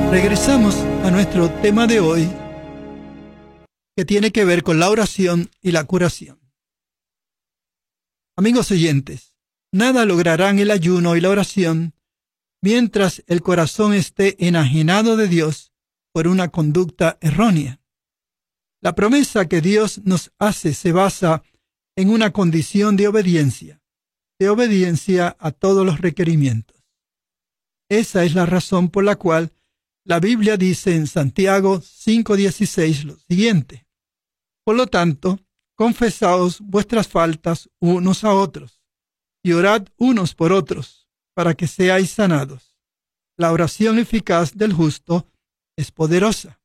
Regresamos a nuestro tema de hoy, que tiene que ver con la oración y la curación. Amigos oyentes, nada lograrán el ayuno y la oración mientras el corazón esté enajenado de Dios por una conducta errónea. La promesa que Dios nos hace se basa en una condición de obediencia a todos los requerimientos. Esa es la razón por la cual la Biblia dice en Santiago 5:16 lo siguiente: por lo tanto, confesaos vuestras faltas unos a otros, y orad unos por otros, para que seáis sanados. La oración eficaz del justo es poderosa.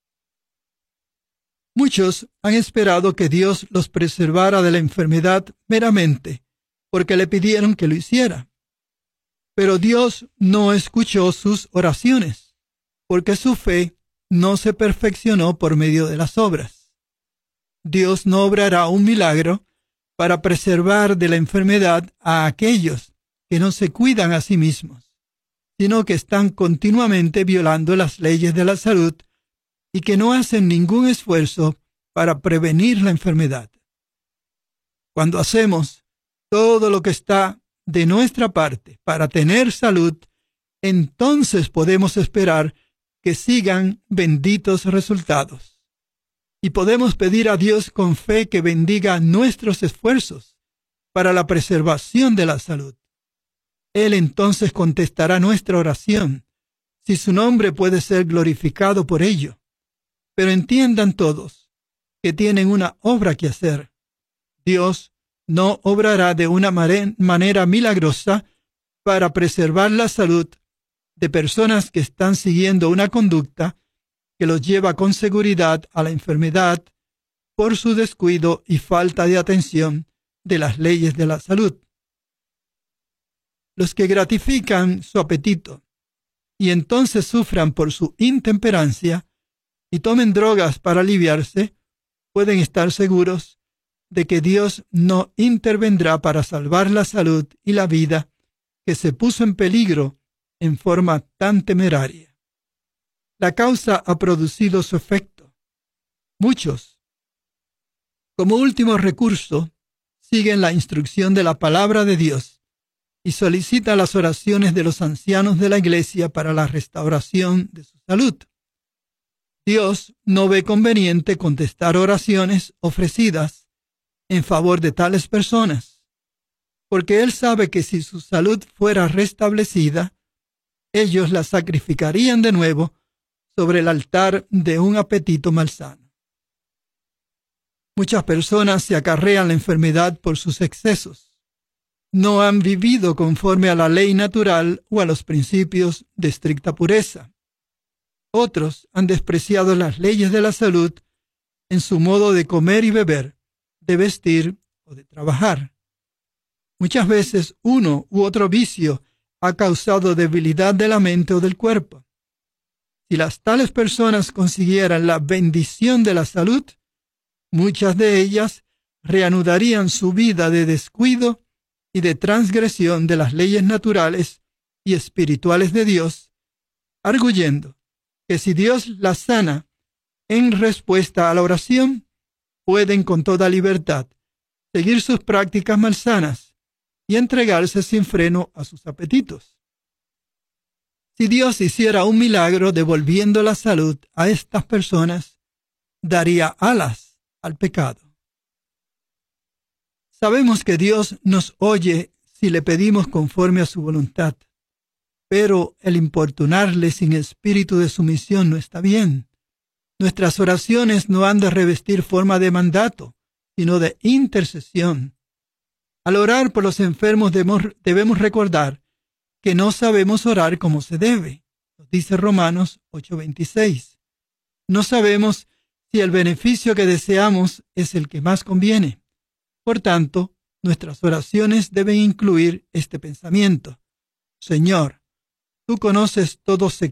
Muchos han esperado que Dios los preservara de la enfermedad meramente porque le pidieron que lo hiciera. Pero Dios no escuchó sus oraciones, porque su fe no se perfeccionó por medio de las obras. Dios no obrará un milagro para preservar de la enfermedad a aquellos que no se cuidan a sí mismos, sino que están continuamente violando las leyes de la salud y que no hacen ningún esfuerzo para prevenir la enfermedad. Cuando hacemos todo lo que está de nuestra parte para tener salud, entonces podemos esperar que sigan benditos resultados. Y podemos pedir a Dios con fe que bendiga nuestros esfuerzos para la preservación de la salud. Él entonces contestará nuestra oración, si su nombre puede ser glorificado por ello. Pero entiendan todos que tienen una obra que hacer. Dios no obrará de una manera milagrosa para preservar la salud de personas que están siguiendo una conducta que los lleva con seguridad a la enfermedad por su descuido y falta de atención de las leyes de la salud. Los que gratifican su apetito y entonces sufran por su intemperancia y tomen drogas para aliviarse, pueden estar seguros de que Dios no intervendrá para salvar la salud y la vida que se puso en peligro en forma tan temeraria. La causa ha producido su efecto. Muchos, como último recurso, siguen la instrucción de la palabra de Dios y solicitan las oraciones de los ancianos de la iglesia para la restauración de su salud. Dios no ve conveniente contestar oraciones ofrecidas en favor de tales personas, porque Él sabe que si su salud fuera restablecida, ellos la sacrificarían de nuevo sobre el altar de un apetito malsano. Muchas personas se acarrean la enfermedad por sus excesos. No han vivido conforme a la ley natural o a los principios de estricta pureza. Otros han despreciado las leyes de la salud en su modo de comer y beber, de vestir o de trabajar. Muchas veces uno u otro vicio ha causado debilidad de la mente o del cuerpo. Si las tales personas consiguieran la bendición de la salud, muchas de ellas reanudarían su vida de descuido y de transgresión de las leyes naturales y espirituales de Dios, arguyendo que si Dios las sana en respuesta a la oración, pueden con toda libertad seguir sus prácticas malsanas y entregarse sin freno a sus apetitos. Si Dios hiciera un milagro devolviendo la salud a estas personas, daría alas al pecado. Sabemos que Dios nos oye si le pedimos conforme a su voluntad, pero el importunarle sin espíritu de sumisión no está bien. Nuestras oraciones no han de revestir forma de mandato, sino de intercesión. Al orar por los enfermos debemos recordar que no sabemos orar como se debe, nos dice Romanos 8:26. No sabemos si el beneficio que deseamos es el que más conviene. Por tanto, nuestras oraciones deben incluir este pensamiento: Señor, tú conoces todo secreto